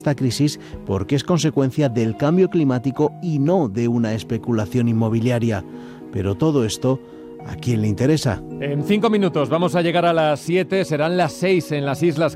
esta crisis porque es consecuencia del cambio climático y no de una especulación inmobiliaria. Pero todo esto, ¿a quién le interesa? En 5 minutos vamos a llegar a las 7, serán las 6 en las Islas